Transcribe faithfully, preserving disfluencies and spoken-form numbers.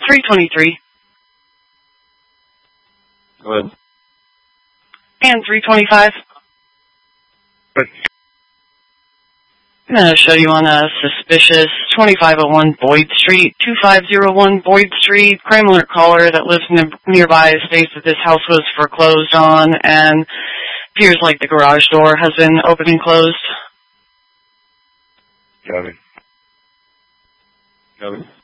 three twenty-three. Go ahead. And three twenty-five. Good. I'm going to show you on a suspicious twenty-five oh one Boyd Street, two five oh one Boyd Street. Crime alert caller that lives ne- nearby states that this house was foreclosed on and appears like the garage door has been opened and closed. Got it. Got it.